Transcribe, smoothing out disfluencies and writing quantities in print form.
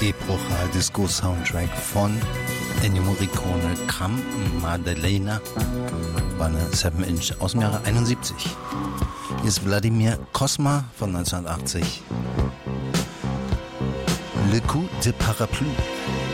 Epochal Disco Soundtrack von Ennio Morricone, Cram Maddalena, war eine 7-Inch aus dem Jahre 71. Hier ist Wladimir Cosma von 1980. Le Coup de Parapluie.